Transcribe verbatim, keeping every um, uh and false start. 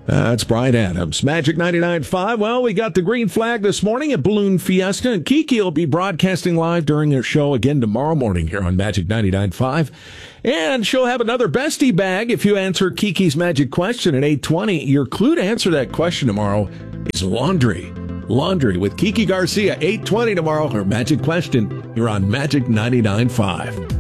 That's Brian Adams. Magic ninety-nine point five. Well, we got the green flag this morning at Balloon Fiesta, and Kiki will be broadcasting live during their show again tomorrow morning here on Magic ninety-nine point five. And she'll have another bestie bag if you answer Kiki's magic question at eight twenty. Your clue to answer that question tomorrow is laundry. Laundry with Kiki Garcia, eight twenty tomorrow. Her magic question here on Magic ninety-nine point five.